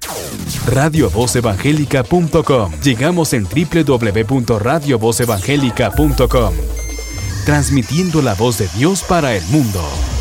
RadioVozEvangélica.com. Llegamos en www.radiovozevangélica.com. Transmitiendo la voz de Dios para el mundo.